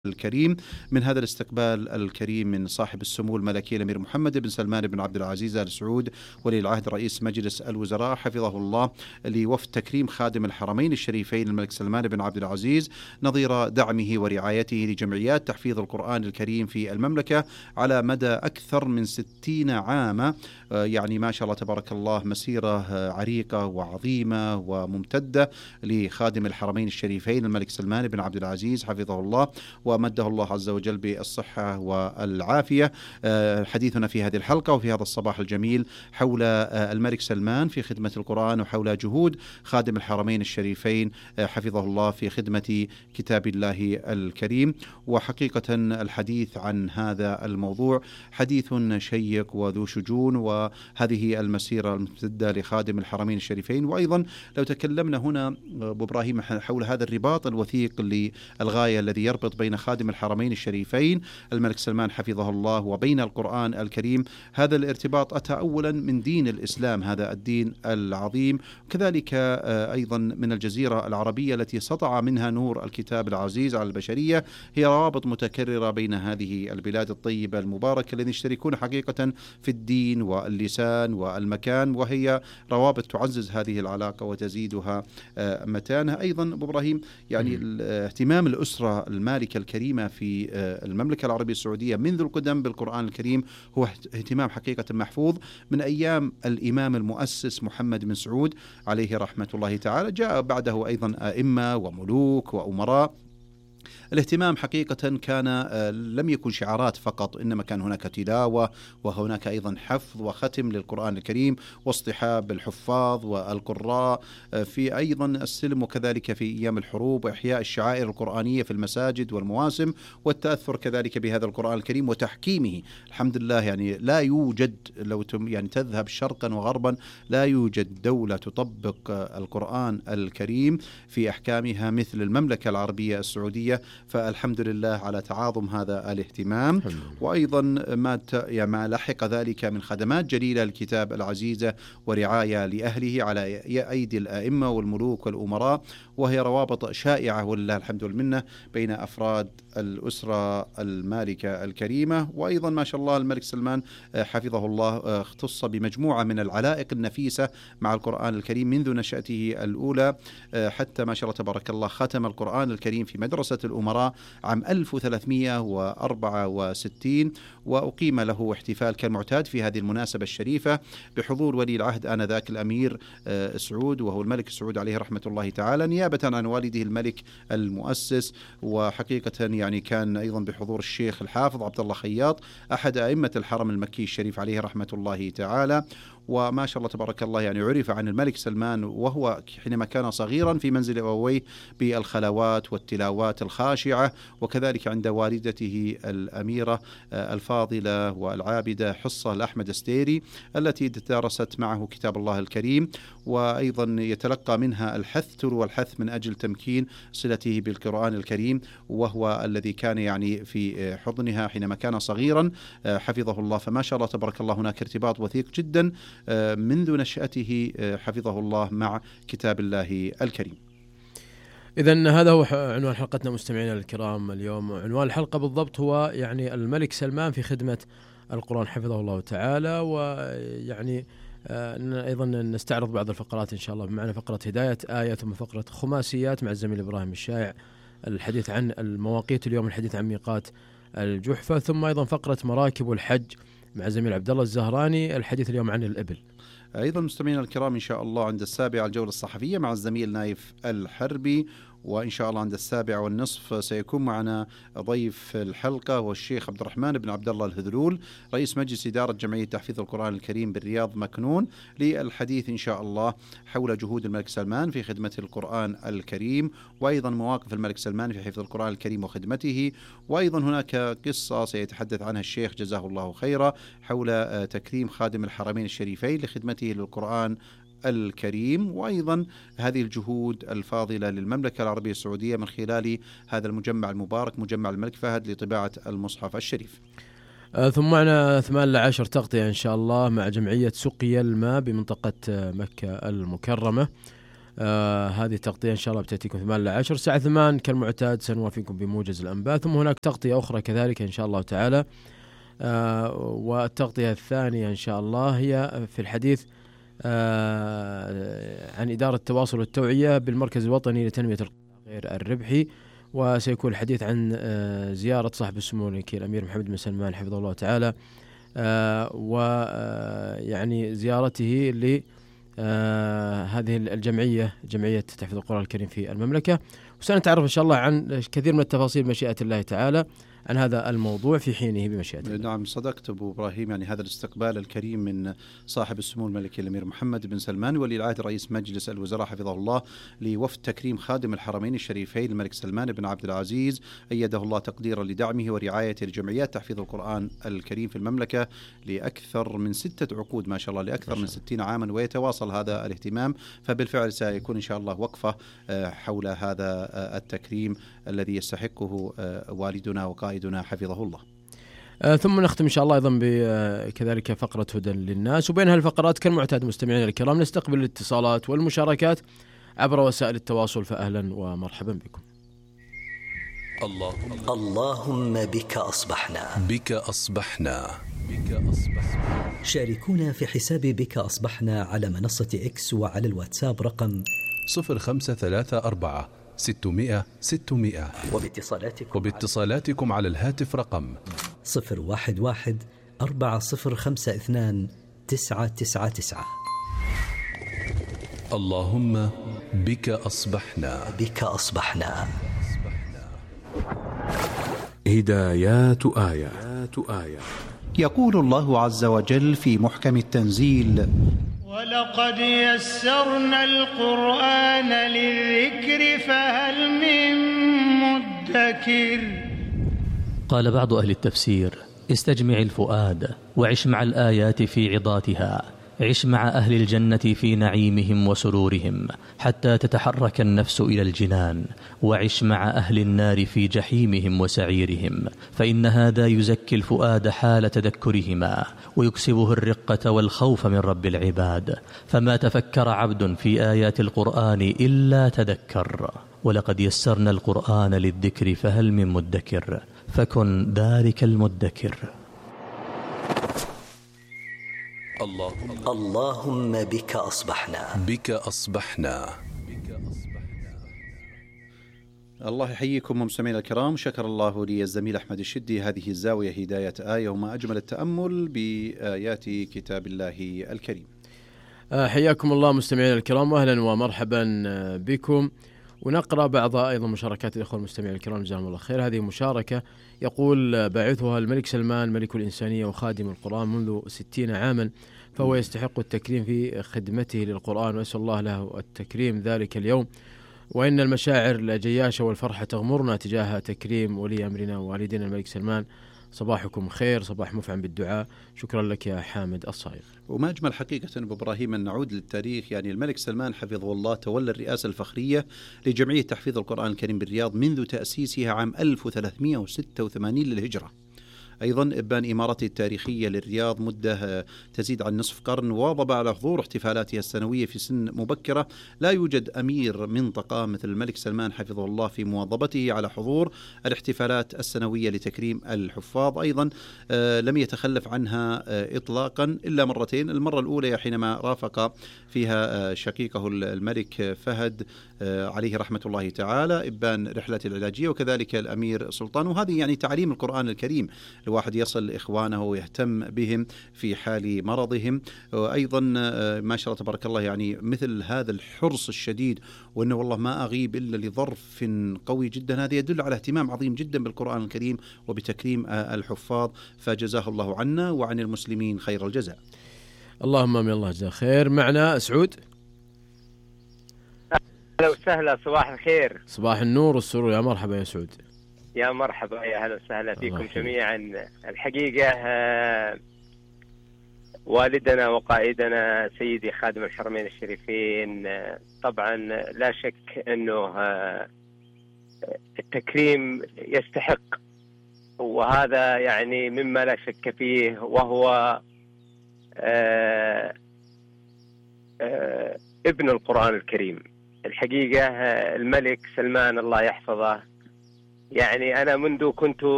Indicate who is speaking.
Speaker 1: الكريم من هذا الاستقبال الكريم من صاحب السمو الملكي الأمير محمد بن سلمان بن عبد العزيز آل سعود ولي العهد رئيس مجلس الوزراء حفظه الله لوفد تكريم خادم الحرمين الشريفين الملك سلمان بن عبد العزيز نظير دعمه ورعايته لجمعيات تحفيظ القرآن الكريم في المملكة على مدى أكثر من 60 عاما. يعني ما شاء الله تبارك الله مسيرة عريقة وعظيمة وممتدة لخادم الحرمين الشريفين الملك سلمان بن عبد العزيز حفظه الله ومده الله عز وجل بالصحة والعافية. حديثنا في هذه الحلقة وفي هذا الصباح الجميل حول الملك سلمان في خدمة القرآن وحول جهود خادم الحرمين الشريفين حفظه الله في خدمة كتاب الله الكريم. وحقيقة الحديث عن هذا الموضوع حديث شيق وذو شجون، وهذه المسيرة الممتدة لخادم الحرمين الشريفين. وأيضا لو تكلمنا هنا أبو إبراهيم حول هذا الرباط الوثيق للغاية الذي يربط بين خادم الحرمين الشريفين الملك سلمان حفظه الله وبين القرآن الكريم، هذا الارتباط أتى أولا من دين الإسلام، هذا الدين العظيم، كذلك أيضا من الجزيرة العربية التي سطع منها نور الكتاب العزيز على البشرية. هي روابط متكررة بين هذه البلاد الطيبة المباركة الذين يشتركون حقيقة في الدين واللسان والمكان، وهي روابط تعزز هذه العلاقة وتزيدها متانة. أيضا أبو إبراهيم يعني اهتمام الأسرة المالكة الكريمة في المملكة العربية السعودية منذ القدم بالقرآن الكريم هو اهتمام حقيقة محفوظ من أيام الإمام المؤسس محمد بن سعود عليه رحمة الله تعالى. جاء بعده أيضا أئمة وملوك وأمراء. الاهتمام حقيقة كان لم يكن شعارات فقط، إنما كان هناك تلاوة وهناك أيضا حفظ وختم للقرآن الكريم واصطحاب الحفاظ والقراء في أيضا السلم، وكذلك في أيام الحروب وإحياء الشعائر القرآنية في المساجد والمواسم والتأثر كذلك بهذا القرآن الكريم وتحكيمه. الحمد لله يعني لا يوجد لو يعني تذهب شرقا وغربا لا يوجد دولة تطبق القرآن الكريم في أحكامها مثل المملكة العربية السعودية، فالحمد لله على تعاظم هذا الاهتمام. وأيضا ما لحق ذلك من خدمات جليلة للكتاب العزيزة ورعاية لأهله على أيدي الآئمة والملوك والأمراء، وهي روابط شائعة ولله الحمد والمنة بين أفراد الأسرة المالكة الكريمة. وأيضا ما شاء الله الملك سلمان حفظه الله اختص بمجموعة من العلائق النفيسة مع القرآن الكريم منذ نشأته الأولى حتى ما شاء الله تبارك الله ختم القرآن الكريم في مدرسة الأمراء عام 1364، وأقيم له احتفال كالمعتاد في هذه المناسبة الشريفة بحضور ولي العهد آنذاك الأمير سعود وهو الملك سعود عليه رحمة الله تعالى نيابة عن والده الملك المؤسس. وحقيقة يعني كان أيضا بحضور الشيخ الحافظ عبد الله خياط أحد أئمة الحرم المكي الشريف عليه رحمة الله تعالى. وما شاء الله تبارك الله يعني عرف عن الملك سلمان وهو حينما كان صغيرا في منزل أبويه بالخلوات والتلاوات الخاشعة، وكذلك عند والدته الأميرة الفاضلة والعابدة حصة الأحمد الستيري التي درست معه كتاب الله الكريم، وأيضا يتلقى منها الحث تلو الحث من أجل تمكين صلته بالقرآن الكريم، وهو الذي كان يعني في حضنها حينما كان صغيرا حفظه الله. فما شاء الله تبارك الله هناك ارتباط وثيق جدا منذ نشأته حفظه الله مع كتاب الله الكريم.
Speaker 2: إذن هذا هو عنوان حلقتنا مستمعينا الكرام اليوم. عنوان الحلقة بالضبط هو يعني الملك سلمان في خدمة القرآن حفظه الله تعالى، ويعني أيضا نستعرض بعض الفقرات إن شاء الله. معنا فقرة هداية آية ثم فقرة خماسيات مع الزميل إبراهيم الشايع الحديث عن المواقيت اليوم، الحديث عن ميقات الجحفة، ثم أيضا فقرة مراكب الحج مع الزميل عبد الله الزهراني الحديث اليوم عن الإبل.
Speaker 1: أيضا مستمعينا الكرام إن شاء الله عند 7 الجولة الصحفية مع الزميل نايف الحربي، وإن شاء الله عند 7:30 سيكون معنا ضيف الحلقة والشيخ عبد الرحمن بن عبد الله الهذلول رئيس مجلس إدارة جمعية تحفيظ القرآن الكريم بالرياض مكنون للحديث إن شاء الله حول جهود الملك سلمان في خدمة القرآن الكريم، وأيضا مواقف الملك سلمان في حفظ القرآن الكريم وخدمته. وأيضا هناك قصة سيتحدث عنها الشيخ جزاه الله خيرا حول تكريم خادم الحرمين الشريفين لخدمته للقرآن الكريم، وأيضا هذه الجهود الفاضلة للمملكة العربية السعودية من خلال هذا المجمع المبارك مجمع الملك فهد لطباعة المصحف الشريف.
Speaker 2: ثم معنا 8-10 تغطية إن شاء الله مع جمعية سقيا الماء بمنطقة مكة المكرمة. هذه التغطية إن شاء الله بتأتيكم 8 ل 10 الساعة 8 كالمعتاد، سنوافيكم بموجز الأنباء، ثم هناك تغطية أخرى كذلك إن شاء الله تعالى. والتغطية الثانية إن شاء الله هي في الحديث عن إدارة التواصل والتوعية بالمركز الوطني لتنمية غير الربحي، وسيكون الحديث عن زيارة صاحب السمو الملكي الأمير محمد بن سلمان حفظه الله تعالى، ويعني زيارته ل هذه الجمعية، جمعية تحفيظ القرآن الكريم في المملكة. وسنتعرف إن شاء الله عن كثير من التفاصيل مشيئة الله تعالى عن هذا الموضوع في حينه بمشيئة الله.
Speaker 1: نعم صدقت أبو إبراهيم، يعني هذا الاستقبال الكريم من صاحب السمو الملكي الأمير محمد بن سلمان ولي العهد رئيس مجلس الوزراء حفظه الله لوفد تكريم خادم الحرمين الشريفين الملك سلمان بن عبد العزيز أيده الله تقديرا لدعمه ورعايته لجمعيات تحفيظ القرآن الكريم في المملكة لأكثر من 6 عقود ما شاء الله، لأكثر من 60 عاما، ويتواصل هذا الاهتمام. فبالفعل سيكون إن شاء الله وقفة حول هذا التكريم الذي يستحقه والدنا وقائدنا حفظه الله.
Speaker 2: ثم نختم إن شاء الله أيضا بكذلك فقرة هدى للناس، وبين هالفقرات كالمعتاد مستمعينا الكرام نستقبل الاتصالات والمشاركات عبر وسائل التواصل، فأهلا ومرحبا بكم.
Speaker 3: اللهم بك أصبحنا،
Speaker 4: بك أصبحنا.
Speaker 3: شاركونا في حساب بك أصبحنا على منصة إكس وعلى الواتساب رقم
Speaker 4: 0534 600 600، وباتصالاتكم على الهاتف رقم
Speaker 3: 011 4052 999.
Speaker 4: اللهم بك أصبحنا،
Speaker 3: بك أصبحنا.
Speaker 5: هدايات آية.
Speaker 1: يقول الله عز وجل في محكم التنزيل:
Speaker 6: ولقد يسرنا القرآن للذكر فهل من مدكر.
Speaker 7: قال بعض أهل التفسير: استجمع الفؤاد وعش مع الآيات في عظاتها، عش مع أهل الجنة في نعيمهم وسرورهم حتى تتحرك النفس إلى الجنان، وعش مع أهل النار في جحيمهم وسعيرهم، فإن هذا يزكي الفؤاد حال تذكرهما ويكسبه الرقة والخوف من رب العباد، فما تفكر عبد في آيات القرآن إلا تذكر. ولقد يسرنا القرآن للذكر فهل من مدكر، فكن ذلك المدكر.
Speaker 3: اللهم بك أصبحنا،
Speaker 4: بك أصبحنا.
Speaker 1: الله يحييكم مستمعينا الكرام. شكر الله لي الزميل أحمد الشدي. هذه الزاوية هداية آية، وما أجمل التأمل بآيات كتاب الله الكريم.
Speaker 2: حياكم الله مستمعينا الكرام، وأهلا ومرحبا بكم. ونقرأ بعض أيضا مشاركات الأخوة المستمعين الكرام جزاهم الله خير. هذه مشاركة يقول باعثها الملك سلمان ملك الإنسانية وخادم القرآن منذ 60 عاما، فهو يستحق التكريم في خدمته للقرآن، وأسأل الله له التكريم ذلك اليوم. وإن المشاعر الجياشة والفرحة تغمرنا تجاه تكريم ولي أمرنا ووالدنا الملك سلمان. صباحكم خير، صباح مفعم بالدعاء. شكرا لك يا حامد الصايغ.
Speaker 1: وما أجمل حقيقة أبو إبراهيم أن نعود للتاريخ. يعني الملك سلمان حفظه الله تولى الرئاسة الفخرية لجمعية تحفيظ القرآن الكريم بالرياض منذ تأسيسها عام 1386 للهجرة. أيضا إبان إمارته التاريخية للرياض مدة تزيد عن نصف قرن، واظب على حضور احتفالاتها السنوية في سن مبكرة. لا يوجد أمير منطقة مثل الملك سلمان حفظه الله في مواظبته على حضور الاحتفالات السنوية لتكريم الحفاظ. أيضا لم يتخلف عنها إطلاقا إلا مرتين. المرة الأولى حينما رافق فيها شقيقه الملك فهد عليه رحمة الله تعالى إبان رحلة العلاجية، وكذلك الأمير سلطان. وهذه يعني تعليم القرآن الكريم، الواحد يصل إخوانه ويهتم بهم في حال مرضهم. أيضا ما شاء الله تبارك الله، يعني مثل هذا الحرص الشديد، وأنه والله ما أغيب إلا لظرف قوي جدا، هذا يدل على اهتمام عظيم جدا بالقرآن الكريم وبتكريم الحفاظ. فجزاه الله عنا وعن المسلمين خير الجزاء.
Speaker 2: اللهم آمين. الله جزاه خير. معنا سعود.
Speaker 8: أهلا وسهلا، صباح الخير.
Speaker 2: صباح النور والسرور، يا مرحبا يا سعود.
Speaker 8: يا مرحبا، يا أهلا وسهلا فيكم جميعا. الحقيقة والدنا وقائدنا سيدي خادم الحرمين الشريفين طبعا لا شك أنه التكريم يستحق، وهذا يعني مما لا شك فيه، وهو ابن القرآن الكريم. الحقيقة الملك سلمان الله يحفظه، يعني أنا منذ كنت